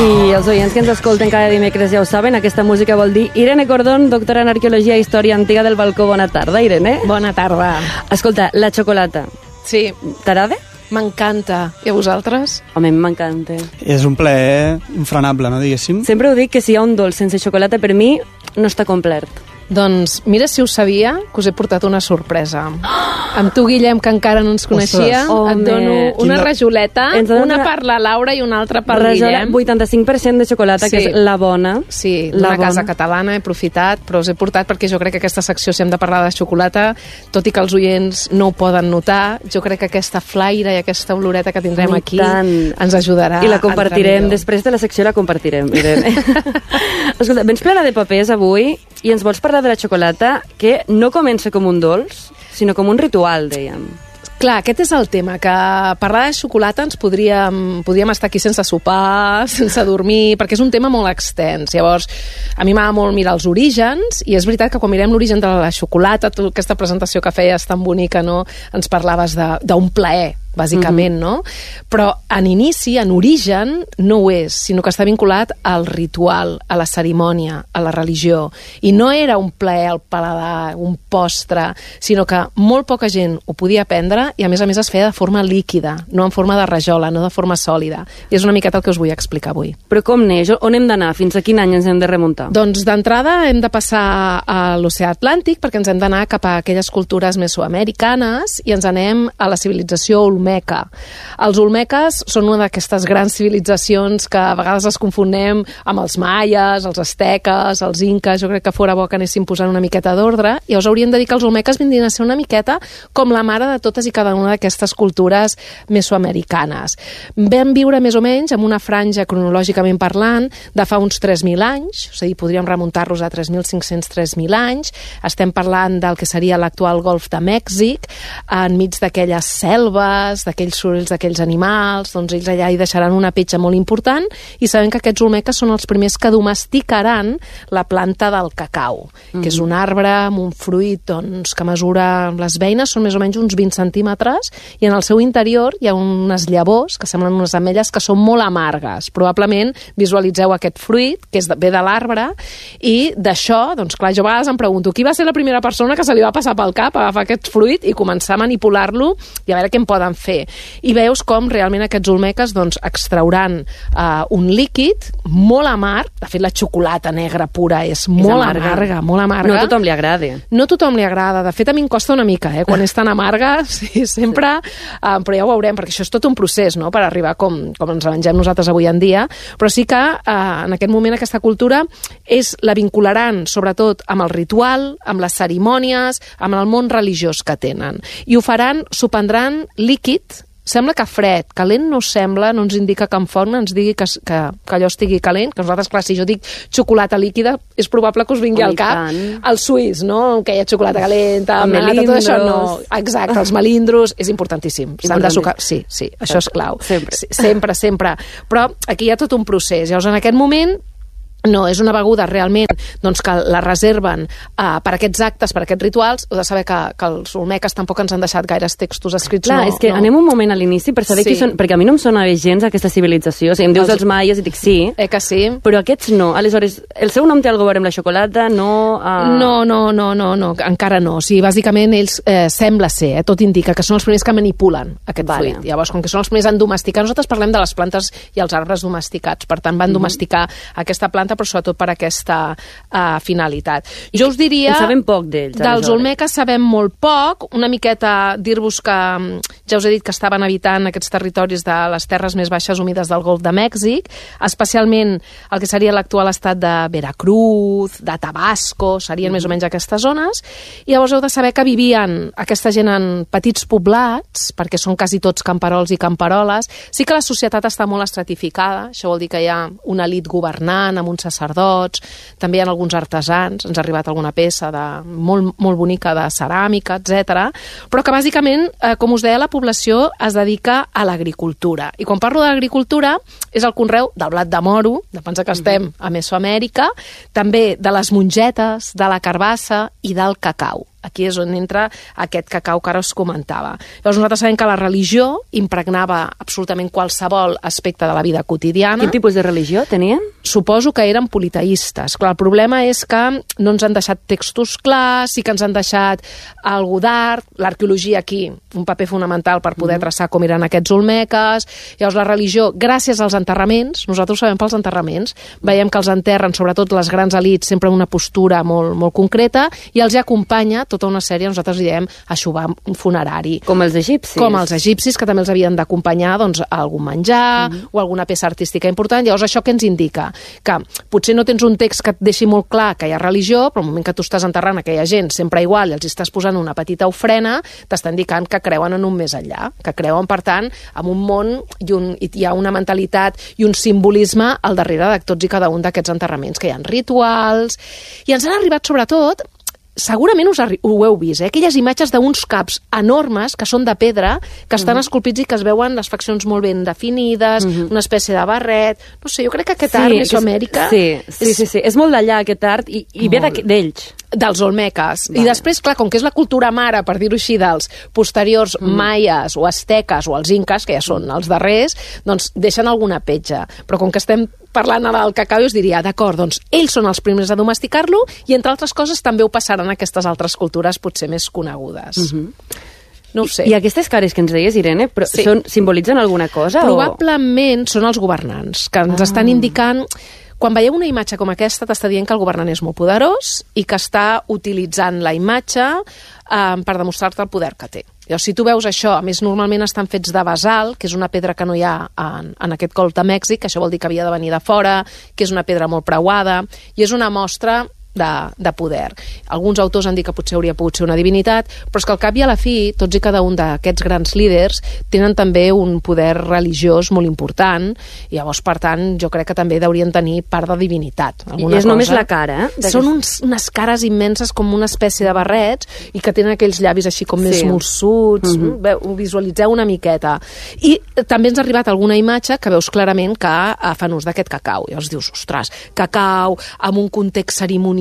I els oients que ens escolten cada dimecres ja ho saben, aquesta música vol dir Irene Cordón, doctora en Arqueologia i Història Antiga del Balcó. Bona tarda, Irene. Bona tarda. Escolta, la xocolata. Sí. T'agrada? M'encanta. I a vosaltres? Home, m'encanta. És un plaer infrenable, no, diguéssim? Sempre ho dic, que si hi ha un dolç sense xocolata, per mi no està complet. Doncs mira si ho sabia, que us he portat una sorpresa. Amb tu, Guillem, que encara no ens coneixia, et dono una rajoleta, una per la Laura i una altra per Guillem. 85% de xocolata, que és la bona. Sí, d'una casa catalana, he aprofitat, però us he portat perquè jo crec que aquesta secció, si hem de parlar de xocolata, tot i que els oients no ho poden notar, jo crec que aquesta flaire i aquesta oloreta que tindrem aquí ens ajudarà. I la compartirem, després de la secció la compartirem, Irene. Escolta, vens plena de papers avui i ens vols parlar de la xocolata, que no comença com un dolç, sinó com un ritual, dèiem. Clar, aquest és el tema, que parlar de xocolata ens podríem estar aquí sense sopar, sense dormir, perquè és un tema molt extens. Llavors, a mi m'agrada molt mirar els orígens, i és veritat que quan mirem l'origen de la xocolata, tota aquesta presentació que feies tan bonica, no? Ens parlaves d'un plaer, bàsicament, no? Però en inici, en origen, no ho és, sinó que està vinculat al ritual, a la cerimònia, a la religió. I no era un plaer al paladar, un postre, sinó que molt poca gent ho podia prendre i a més es feia de forma líquida, no en forma de rajola, no de forma sòlida. I és una miqueta el que us vull explicar avui. Però com neix? On hem d'anar? Fins a quin any ens hem de remuntar? Doncs d'entrada hem de passar a l'oceà Atlàntic perquè ens hem d'anar cap a aquelles cultures mesoamericanes i ens anem a la civilització olmeca. Els olmeques són una d'aquestes grans civilitzacions que a vegades es confonem amb els maies, els asteques, els inques. Jo crec que fora bo que anéssim posant una miqueta d'ordre i us hauríem de dir que els olmeques vindrien a ser una miqueta com la mare de totes i cada una d'aquestes cultures mesoamericanes. Vam viure més o menys amb una franja cronològicament parlant de fa uns 3.000 anys, és a dir, podríem remuntar-los a 3.500-3.000 anys. Estem parlant del que seria l'actual Golf de Mèxic, enmig d'aquelles selves, d'aquells sorolls d'aquells animals, doncs ells allà hi deixaran una petja molt important i sabem que aquests olmeques són els primers que domesticaran la planta del cacau, que és un arbre amb un fruit doncs, que mesura, les beines són més o menys uns 20 centímetres i en el seu interior hi ha unes llavors que semblen unes ametlles que són molt amargues. Probablement visualitzeu aquest fruit que ve de l'arbre i d'això, doncs clar, jo a vegades em pregunto qui va ser la primera persona que se li va passar pel cap agafar aquest fruit i començar a manipular-lo i a veure què en poden fer. I veus com realment aquests olmeques doncs, extrauran un líquid molt amarg. De fet, la xocolata negra pura és molt amarga, molt amarga. No a tothom li agrada. No a tothom li agrada. De fet, a mi em costa una mica, quan és tan amarga, sí, sempre, però ja ho veurem, perquè això és tot un procés, no?, per arribar com ens la mengem nosaltres avui en dia, però sí que en aquest moment aquesta cultura la vincularan sobretot amb el ritual, amb les cerimònies, amb el món religiós que tenen. I ho faran, s'ho prendran líquid. Sembla que fred, calent no sembla, no ens indica que en forma ens digui que allò estigui calent, que nosaltres, clar, si jo dic xocolata líquida, és probable que us vingui al cap el suís, no?, que hi ha xocolata calenta, nata, tot això no. Exacte, els melindros, és importantíssim. S'han de sucar. Sí, això és clau. Sempre. Però aquí hi ha tot un procés. Llavors, en aquest moment, no, és una beguda realment doncs, que la reserven per aquests actes, per aquests rituals. Heu de saber que els olmeques tampoc ens han deixat gaires textos escrits. Clar, és que anem un moment a l'inici per saber qui són, perquè a mi no em sona bé gens aquesta civilització. O sigui, em dius els maies i dic sí, que sí, però aquests no. Aleshores, el seu nom té alguna cosa a veure amb la xocolata? No, encara no. O sigui, bàsicament ells sembla ser, tot indica que són els primers que manipulen aquest fruit. Llavors, com que són els primers en domesticar, nosaltres parlem de les plantes i els arbres domesticats, per tant van domesticar aquesta planta però sobretot per aquesta finalitat. Jo us diria... En sabem poc d'ells. Dels olmeques sabem molt poc, una miqueta dir-vos que ja us he dit que estaven habitant aquests territoris de les terres més baixes humides del Golf de Mèxic, especialment el que seria l'actual estat de Veracruz, de Tabasco, serien més o menys aquestes zones, i llavors heu de saber que vivien aquesta gent en petits poblats, perquè són quasi tots camperols i camperoles. Sí que la societat està molt estratificada, això vol dir que hi ha una elit governant amb uns sacerdots, també hi ha alguns artesans, ens ha arribat alguna peça molt bonica de ceràmica, etc. Però que bàsicament, com us deia, la població es dedica a l'agricultura. I quan parlo d'agricultura és el conreu del blat de moro, de pensar que estem a Mesoamèrica, també de les mongetes, de la carbassa i del cacau. Aquí és on entra aquest cacau que ara us comentava. Llavors nosaltres sabem que la religió impregnava absolutament qualsevol aspecte de la vida quotidiana. Quin tipus de religió tenien? Suposo que eren politeistes. Clar, el problema és que no ens han deixat textos clars, sí que ens han deixat algú d'art, l'arqueologia aquí, un paper fonamental per poder traçar com eren aquests olmeques. Llavors la religió, gràcies als enterraments, nosaltres ho sabem pels enterraments, veiem que els enterren, sobretot les grans elites, sempre una postura molt, molt concreta, i els acompanya tota una sèrie, nosaltres li diem aixovar un funerari. Com els egipcis. Com els egipcis, que també els havien d'acompanyar doncs, algun menjar o alguna peça artística important. Llavors, això què ens indica? Que potser no tens un text que et deixi molt clar que hi ha religió, però al moment que tu estàs enterrant aquella gent sempre igual i els estàs posant una petita ofrena, t'està indicant que creuen en un més enllà, que creuen, per tant, en un món i hi ha una mentalitat i un simbolisme al darrere de tots i cada un d'aquests enterraments, que hi ha rituals, i ens han arribat sobretot, segurament ho heu vist, aquelles imatges d'uns caps enormes que són de pedra, que estan esculpits i que es veuen les faccions molt ben definides, una espècie de barret, no sé, jo crec que aquest art Mesoamèrica... Sí, és molt d'allà aquest art i ve d'ells. Dels olmeques. I després, clar, com que és la cultura mare, per dir-ho així, dels posteriors maies o asteques o els inques, que ja són els darrers, doncs deixen alguna petja. Però com que estem parlant ara del cacau, us diria, d'acord, doncs ells són els primers a domesticar-lo i, entre altres coses, també ho passaran a aquestes altres cultures potser més conegudes. No ho sé. I aquestes cares que ens deies, Irene, simbolitzen alguna cosa? Probablement són els governants, que ens estan indicant... Quan veieu una imatge com aquesta, t'està dient que el governant és molt poderós i que està utilitzant la imatge per demostrar-te el poder que té. Llavors, si tu veus això, a més, normalment estan fets de basalt, que és una pedra que no hi ha en aquest Golf de Mèxic, això vol dir que havia de venir de fora, que és una pedra molt preuada, i és una mostra de poder. Alguns autors han dit que potser hauria pogut ser una divinitat, però és que al cap i a la fi, tots i cada un d'aquests grans líders tenen també un poder religiós molt important, i llavors, per tant, jo crec que també deurien tenir part de divinitat. I és només la cara, Són unes cares immenses com una espècie de barrets i que tenen aquells llavis així com més molsuts, ho visualitzeu una miqueta. I també ens ha arribat alguna imatge que veus clarament que fan ús d'aquest cacau. Llavors dius, ostres, cacau amb un context cerimonial,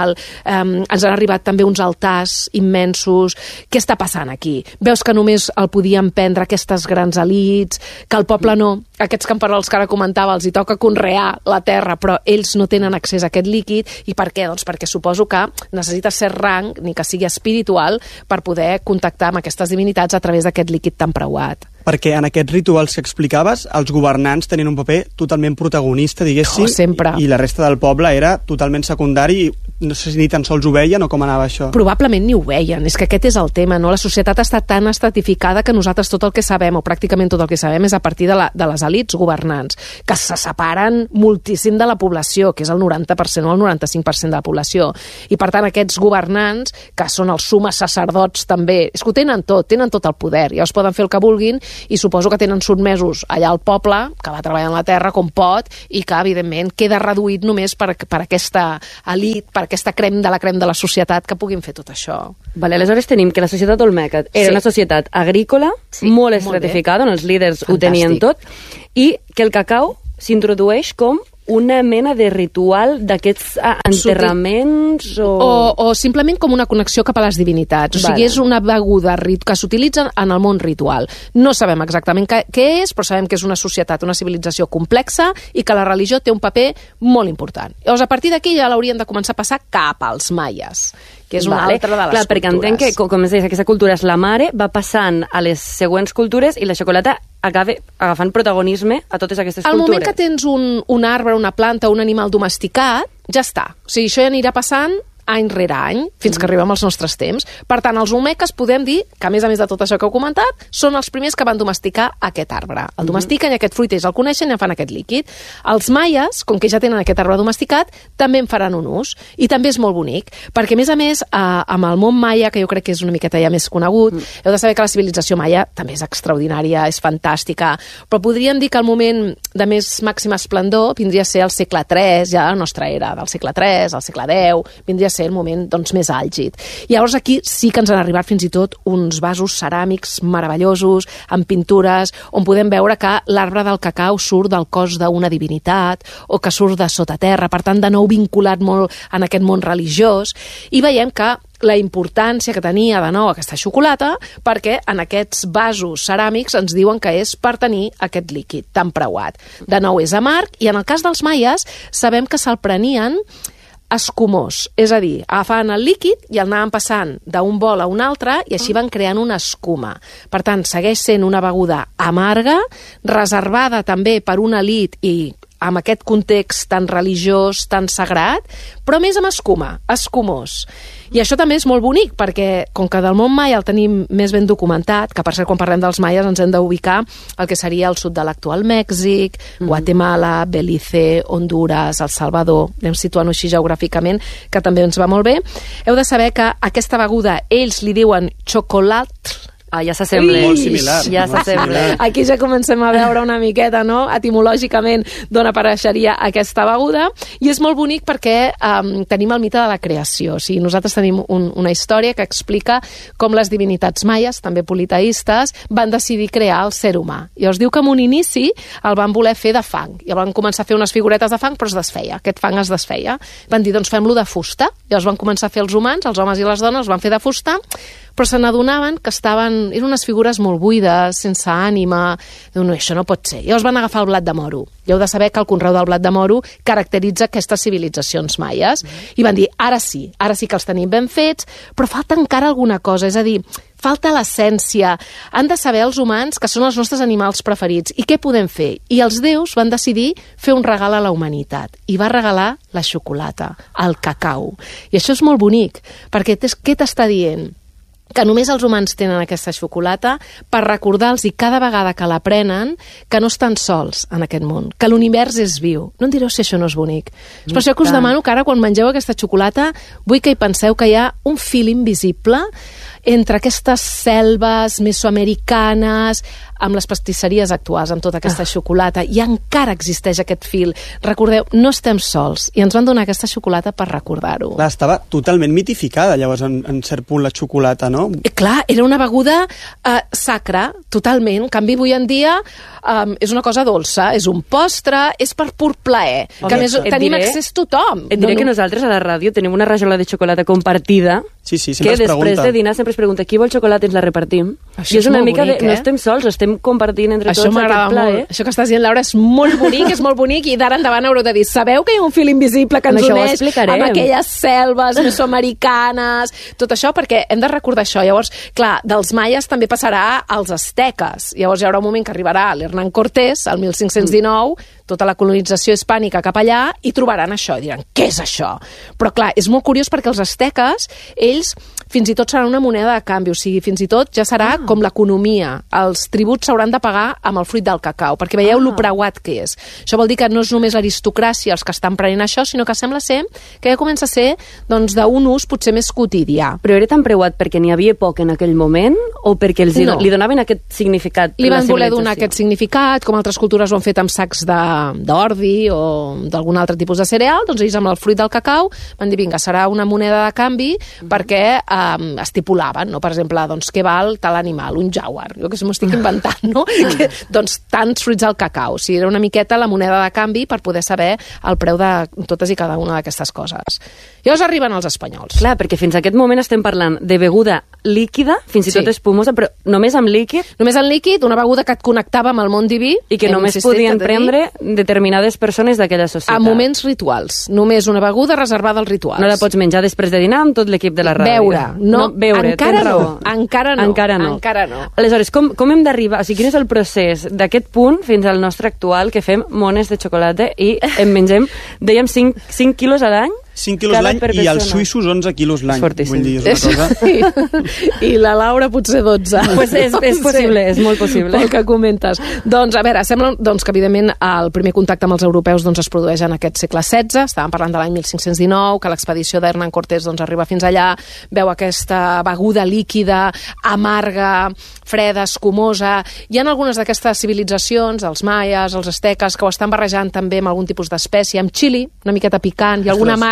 ens han arribat també uns altars immensos. Què està passant aquí? Veus que només el podien prendre aquestes grans elites, que el poble no, aquests camperols que ara comentava, els hi toca conrear la terra, però ells no tenen accés a aquest líquid. I per què? Doncs perquè suposo que necessites ser rang, ni que sigui espiritual, per poder contactar amb aquestes divinitats a través d'aquest líquid tan preuat. Perquè en aquests rituals que explicaves, els governants tenien un paper totalment protagonista, diguéssim, sempre. I la resta del poble era totalment secundari, i no sé si ni tan sols ho veien o com anava això. Probablement ni ho veien, és que aquest és el tema, no? La societat està tan estratificada que nosaltres tot el que sabem, o pràcticament tot el que sabem, és a partir de les elites governants, que se separen moltíssim de la població, que és el 90% o el 95% de la població. I per tant aquests governants, que són els sumes sacerdots també, és que ho tenen tot el poder, llavors poden fer el que vulguin, i suposo que tenen sotmesos allà al poble, que va treballar en la terra com pot, i que evidentment queda reduït només per aquesta elit, per aquesta crem de la societat que puguin fer tot això. Vale, aleshores tenim que la societat olmeca era una societat agrícola, molt estratificada, on els líders ho tenien tot, i que el cacau s'introdueix com una mena de ritual d'aquests enterraments o simplement com una connexió cap a les divinitats. O sigui, és una beguda que s'utilitza en el món ritual. No sabem exactament què és, però sabem que és una societat, una civilització complexa i que la religió té un paper molt important. Llavors, a partir d'aquí ja l'haurien de començar a passar cap als maies, que és una altra de les cultures. Perquè entenc que, com es deia, aquesta cultura és la mare, va passant a les següents cultures i la xocolata acaba agafant protagonisme a totes aquestes cultures. Al moment que tens un arbre, una planta, un animal domesticat, ja està. O sigui, això ja anirà passant any rere any, fins que arribem als nostres temps. Per tant, els olmeques podem dir que, a més de tot això que heu comentat, són els primers que van domesticar aquest arbre. El domestiquen i aquest fruit ells el coneixen i en fan aquest líquid. Els maies, com que ja tenen aquest arbre domesticat, també en faran un ús. I també és molt bonic, perquè a més, amb el món maia, que jo crec que és una miqueta ja més conegut, heu de saber que la civilització maia també és extraordinària, és fantàstica, però podríem dir que el moment de més màxima esplendor vindria a ser el segle III, ja la nostra era, del segle III al segle X, vindria a ser el moment més àlgid. I llavors aquí sí que ens han arribat fins i tot uns vasos ceràmics meravellosos, amb pintures, on podem veure que l'arbre del cacau surt del cos d'una divinitat o que surt de sota terra, per tant de nou vinculat molt en aquest món religiós, i veiem que la importància que tenia de nou aquesta xocolata, perquè en aquests vasos ceràmics ens diuen que és per tenir aquest líquid tan preuat. De nou és amarg, i en el cas dels maies sabem que se'l prenien escumós, és a dir, agafaven el líquid i el anaven passant d'un bol a un altre i així van creant una escuma. Per tant, segueix sent una beguda amarga, reservada també per una elit i amb aquest context tan religiós, tan sagrat, però més amb escuma, escumós. I això també és molt bonic, perquè com que del món maia el tenim més ben documentat, que per cert, quan parlem dels maies ens hem d'ubicar el que seria el sud de l'actual Mèxic, Guatemala, Belize, Honduras, El Salvador, anem situant-ho així geogràficament, que també ens va molt bé. Heu de saber que aquesta beguda ells li diuen xocolat. Ja s'assembla. Molt similar. Ja s'assembla. Aquí ja comencem a veure una miqueta, no?, etimològicament d'on apareixeria aquesta beguda, i és molt bonic perquè tenim el mite de la creació. O sigui, nosaltres tenim una història que explica com les divinitats maies, també politeistes, van decidir crear el ser humà. I es diu que en un inici el van voler fer de fang, i el van començar a fer unes figuretes de fang, però es desfeia, aquest fang es desfeia. Van dir, doncs fem-lo de fusta. Llavors van començar a fer els humans, els homes i les dones, els van fer de fusta, però se n'adonaven que eren unes figures molt buides, sense ànima. Diu, no, això no pot ser. Llavors van agafar el blat de moro. I heu de saber que el conreu del blat de moro caracteritza aquestes civilitzacions maies. I van dir, ara sí que els tenim ben fets, però falta encara alguna cosa, és a dir, falta l'essència. Han de saber els humans que són els nostres animals preferits. I què podem fer? I els déus van decidir fer un regal a la humanitat. I va regalar la xocolata, el cacau. I això és molt bonic, perquè què t'està dient? Que només els humans tenen aquesta xocolata per recordar-los cada vegada que la prenen que no estan sols en aquest món, que l'univers és viu. No em direu si això no és bonic. És per això que us demano que ara, quan mengeu aquesta xocolata, vull que hi penseu que hi ha un fil invisible entre aquestes selves mesoamericanes, amb les pastisseries actuals, amb tota aquesta xocolata, i encara existeix aquest fil. Recordeu, no estem sols, i ens van donar aquesta xocolata per recordar-ho. Clar, estava totalment mitificada, llavors, en cert punt, la xocolata, no? Clar, era una beguda sacra, totalment. En canvi, avui en dia és una cosa dolça, és un postre, és per pur plaer, que a més tenim accés tothom. Et diré que nosaltres a la ràdio tenim una rajola de xocolata compartida, sí, sempre que després de dinar sempre es pregunta qui vol xocolata i ens la repartim. Això i és una mica bonic, no estem sols, estem compartint entre tots aquest plaer. Això que estàs dient, Laura, és molt bonic, i d'ara endavant haureu de dir, sabeu que hi ha un fil invisible que ens uneix amb aquelles selves mesoamericanes, tot això, perquè hem de recordar això. Llavors, clar, dels maies també passarà als asteques. Llavors hi haurà un moment que arribarà l'Hernán Cortés, el 1519, tota la colonització hispànica cap allà, i trobaran això, i diran, què és això? Però clar, és molt curiós perquè els asteques, ells fins i tot serà una moneda de canvi, o sigui, fins i tot ja serà com l'economia. Els tributs s'hauran de pagar amb el fruit del cacau, perquè veieu lo preuat que és. Això vol dir que no és només l'aristocràcia els que estan prenent això, sinó que sembla ser que ja comença a ser d'un ús potser més quotidià. Però era tan preuat perquè n'hi havia poc en aquell moment o perquè li donaven aquest significat? Li van voler donar aquest significat, com altres cultures ho han fet amb sacs d'ordi o d'algun altre tipus de cereal, doncs ells amb el fruit del cacau van dir, vinga, serà una moneda de canvi perquè estipulaven, no? Per exemple, doncs què val tal animal, un jaguar, jo que m'ho estic inventant, no? Doncs tants fruits al cacau. O sigui, era una miqueta la moneda de canvi per poder saber el preu de totes i cada una d'aquestes coses. Llavors arriben els espanyols. Clar, perquè fins a aquest moment estem parlant de beguda líquida, fins i tot espumosa, però només amb líquid. Només amb líquid, una beguda que et connectava amb el món diví. I que només podien prendre determinades persones d'aquella societat. A moments rituals. Només una beguda reservada als rituals. No la pots menjar després de dinar amb tot l'equip de la ràdio. Beure, tens raó. Encara no. Aleshores, com hem d'arribar? O sigui, quin és el procés d'aquest punt fins al nostre actual, que fem mones de xocolata i en mengem, dèiem, 5 quilos a l'any? 5 quilos l'any i els suïssos 11 quilos l'any. Vull dir, és una cosa... I la Laura potser 12. Pues és possible, és molt possible. Pel que comentes. Doncs, a veure, sembla que evidentment el primer contacte amb els europeus es produeix en aquest segle XVI, estàvem parlant de l'any 1519, que l'expedició d'Hernán Cortés arriba fins allà, veu aquesta beguda líquida, amarga, freda, escumosa. Hi ha algunes d'aquestes civilitzacions, els maies, els asteques, que ho estan barrejant també amb algun tipus d'espècie, amb xili, una miqueta picant, i alguna mar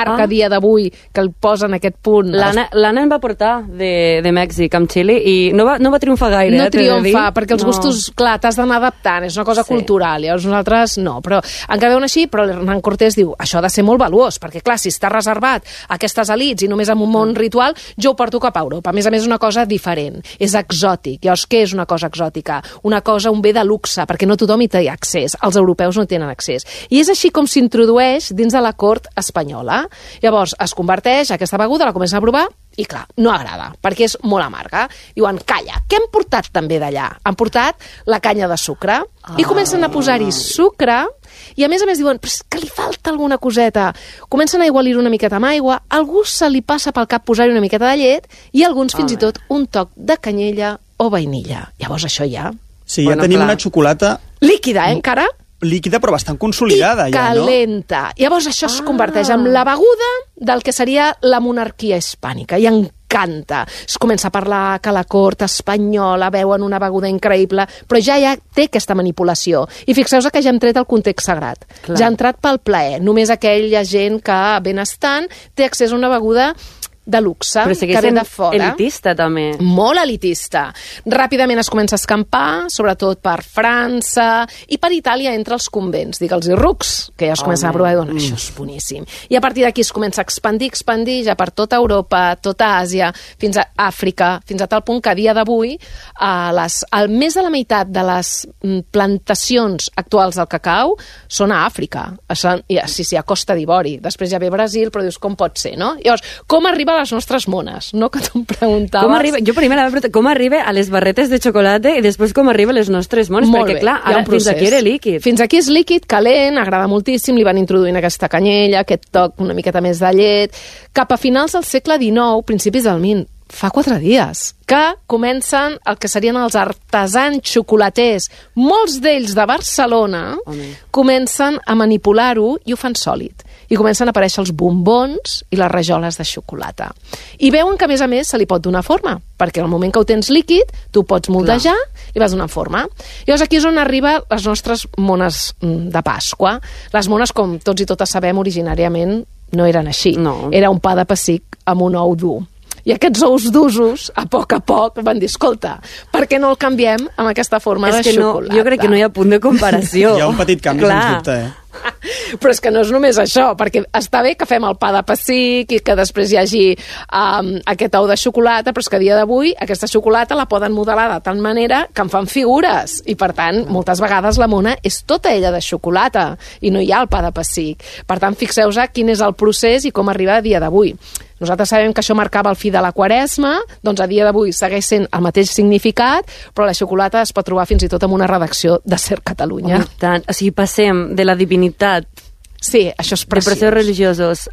que a dia d'avui que el posen aquest punt. L'Anna em va portar de Mèxic amb xili i no va triomfar gaire. No triomfa, perquè els gustos, clar, t'has d'anar adaptant, és una cosa cultural, llavors nosaltres no, però encara veuen així, però l'Hernán Cortés diu, això ha de ser molt valuós, perquè clar, si està reservat a aquestes elites i només en un món ritual, jo ho porto cap a Europa. A més és una cosa diferent, és exòtic. Llavors, què és una cosa exòtica? Una cosa, un bé de luxe, perquè no tothom hi té accés, els europeus no tenen accés. I és així com s'introdueix dins de la cort espanyola. Llavors, es converteix aquesta beguda, la comencen a provar, i clar, no agrada, perquè és molt amarga. Diuen, calla, què han portat també d'allà? Han portat la canya de sucre, i comencen a posar-hi sucre, i a més diuen, però és que li falta alguna coseta. Comencen a aigualir una miqueta amb aigua, a algú se li passa pel cap posar-hi una miqueta de llet, i alguns fins i tot un toc de canyella o vainilla. Llavors això ja... Sí, ja tenim una xocolata... Líquida, encara? Líquida, però bastant consolidada, i calenta. Llavors això es converteix en la beguda del que seria la monarquia hispànica, i encanta. Es comença a parlar que la cort espanyola veuen una beguda increïble, però ja té aquesta manipulació. I fixeu-vos que ja hem tret el context sagrat. Clar. Ja ha entrat pel plaer. Només aquella gent que benestant té accés a una beguda de luxe, que ve de fora. Elitista, també. Molt elitista. Ràpidament es comença a escampar, sobretot per França, i per Itàlia entre els convents, digue'ls rucs, que ja es comencen a provar i diuen, això és boníssim. I a partir d'aquí es comença a expandir ja per tota Europa, tota Àsia, fins a Àfrica, fins a tal punt que a dia d'avui més de la meitat de les plantacions actuals del cacau són a Àfrica. Sí, a Costa d'Ivori. Després ja ve Brasil, però dius, com pot ser, no? Llavors, com arriba a les nostres mones? No, que tu em preguntaves. Jo primer la pregunta, com arriba a les barretes de xocolata i després com arriba a les nostres mones? Molt perquè, bé, clar, ara fins aquí era líquid. Fins aquí és líquid, calent, agrada moltíssim, li van introduint aquesta canyella, aquest toc una miqueta més de llet. Cap a finals del segle XIX, principis del XX, fa 4 dies, que comencen el que serien els artesans xocolaters, molts d'ells de Barcelona, comencen a manipular-ho i ho fan sòlid. I comencen a aparèixer els bombons i les rajoles de xocolata. I veuen que, a més, se li pot donar forma, perquè al moment que ho tens líquid, tu pots moldejar i vas donar forma. Llavors aquí és on arriben les nostres mones de Pasqua. Les mones, com tots i totes sabem, originàriament no eren així. No. Era un pa de pessic amb un ou dur. I aquests ous d'usos, a poc van dir, escolta, per què no el canviem amb aquesta forma de xocolata? Jo crec que no hi ha punt de comparació. Hi ha un petit canvi, sens dubte, Però és que no és només això, perquè està bé que fem el pa de pessic i que després hi hagi aquest ou de xocolata, però és que a dia d'avui aquesta xocolata la poden modelar de tal manera que en fan figures, i per tant moltes vegades la mona és tota ella de xocolata i no hi ha el pa de pessic. Per tant, fixeu-vos quin és el procés i com arriba a dia d'avui. Nosaltres sabem que això marcava el fi de la Quaresma, doncs a dia d'avui segueix sent el mateix significat, però la xocolata es pot trobar fins i tot en una redacció de Ser Catalunya. Tant. O sigui, passem de la divinitat, sí, això és preciós, de preceptes religiosos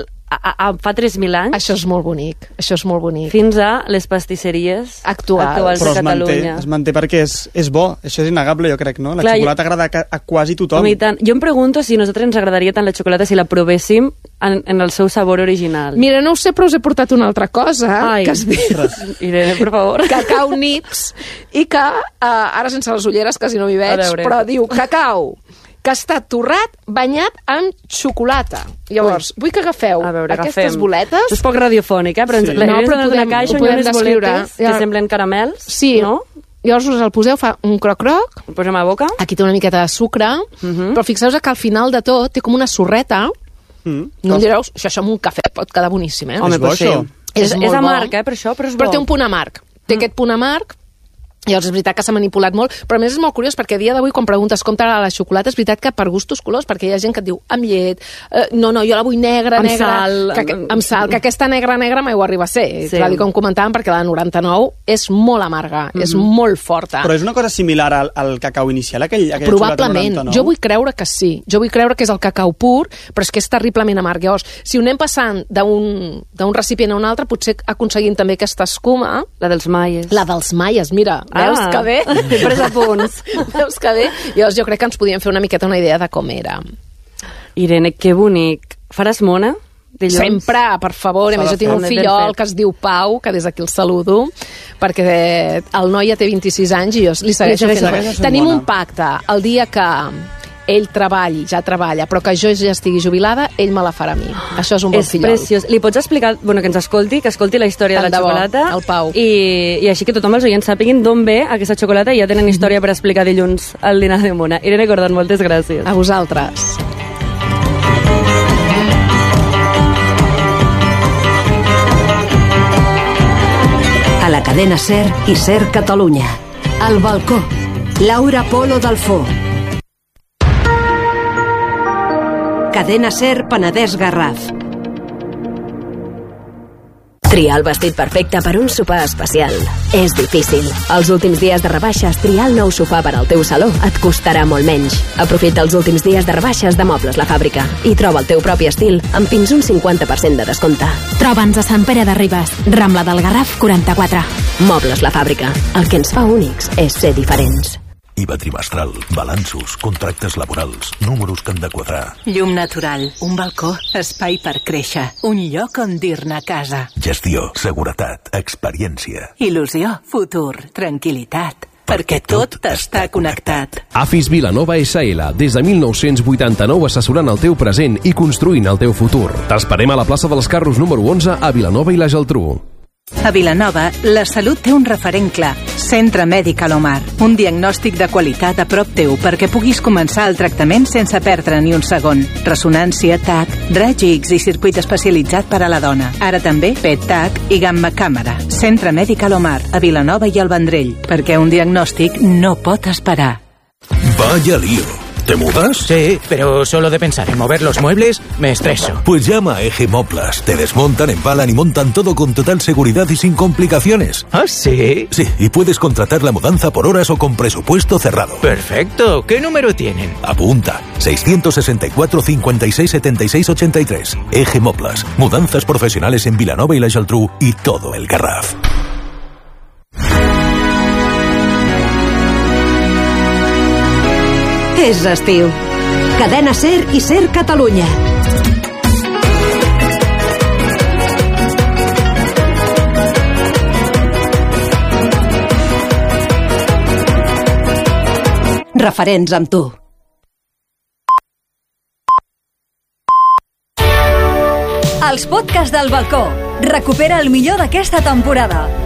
fa 3.000 anys. Això és molt bonic, això és molt bonic. Fins a les pastisseries actuals de Catalunya. Es manté perquè és bo, això és innegable, jo crec, no? La xocolata agrada a quasi tothom. Jo em pregunto si a nosaltres ens agradaria tant la xocolata si la provéssim en el seu sabor original. Mira, no ho sé, però us he portat una altra cosa, que es diu Irene, per favor. Cacau Nips, i que ara sense les ulleres quasi no m'hi veig, però diu cacau que està torrat, banyat en xocolata. Llavors, vull que agafeu aquestes boletes. És poc radiofònic, però ens donen una caixa i unes boletes que semblen caramels. Sí, no? Llavors us el poseu, fa un croc-croc. El posem a la boca. Aquí té una miqueta de sucre, però fixeu-vos que al final de tot té com una sorreta. No em direu, això amb un cafè pot quedar boníssim, eh? Home, doncs sí. És amarg, per això, però és bo. Però té un punt amarg. Té aquest punt amarg. Llavors és veritat que s'ha manipulat molt, però a més és molt curiós perquè a dia d'avui quan preguntes com t'agrada la xocolata és veritat que per gustos colors, perquè hi ha gent que et diu amb llet, no, jo la vull negra, amb sal, amb sal, que aquesta negra mai ho arriba a ser, tal com comentàvem, perquè la de 99 és molt amarga, és molt forta. Però és una cosa similar al cacau inicial, aquella probablement, jo vull creure que sí, jo vull creure que és el cacau pur, però és que és terriblement amarg. Llavors, si ho anem passant d'un recipient a un altre, potser aconseguim també aquesta escuma. La dels maies. La dels maies, mira, veus que bé? He pres apunts. Veus que bé? Llavors jo crec que ens podíem fer una miqueta una idea de com era. Irene, que bonic. Faràs mona? Dilluns? Sempre, per favor. A més, jo tinc un fillol que es diu Pau, que des d'aquí el saludo, perquè el noi ja té 26 anys i jo li segueixo fent. Tenim un pacte. El dia que ell ja treballa, però que jo ja estigui jubilada, ell me la farà a mi. Això és un bon fillol. És preciós. Li pots explicar, que ens escolti, la història de la xocolata, el Pau. I així que tothom els oients sàpiguin d'on ve aquesta xocolata i ja tenen història per explicar dilluns al dinar de Mona. Irene Cordon, moltes gràcies. A vosaltres. A la cadena SER i SER Catalunya. Al balcó. Laura Polo Dalfó. Cadena SER Penedès Garraf. Triar el vestit perfecte per un sopar especial és difícil. Els últims dies de rebaixes, triar el nou sofà per al teu saló et costarà molt menys. Aprofita els últims dies de rebaixes de Mobles La Fàbrica i troba el teu propi estil amb fins un 50% de descompte. Troba'ns a Sant Pere de Ribes, Rambla del Garraf 44. Mobles La Fàbrica. El que ens fa únics és ser diferents. IVA trimestral, balanços, contractes laborals, números que han de quadrar. Llum natural, un balcó, espai per créixer, un lloc on dir-ne casa. Gestió, seguretat, experiència. Il·lusió, futur, tranquil·litat. Perquè tot està connectat. AFIS Vilanova SL, des de 1989 assessorant el teu present i construint el teu futur. T'esperem a la plaça dels Carros número 11 a Vilanova i la Geltrú. A Vilanova, la salut té un referent clar. Centre Mèdic Alomar. Un diagnòstic de qualitat a prop teu perquè puguis començar el tractament sense perdre ni un segon. Ressonància, TAC, raig X i circuit especialitzat per a la dona. Ara també PET-TAC i gamma càmera. Centre Mèdic Alomar, a Vilanova i al Vendrell. Perquè un diagnòstic no pot esperar. Vaya lío. ¿Te mudas? Sí, pero solo de pensar en mover los muebles me estreso. Pues llama a Eje Moplas. Te desmontan, empalan y montan todo con total seguridad y sin complicaciones. ¿Ah, sí? Sí, y puedes contratar la mudanza por horas o con presupuesto cerrado. Perfecto. ¿Qué número tienen? Apunta. 664 56 76 83. Eje Moplas. Mudanzas profesionales en Vilanova y la Geltrú y todo el Garraf. És estiu. Cadena SER i SER Catalunya. Referents amb tu. Els podcasts del balcó. Recupera el millor d'aquesta temporada.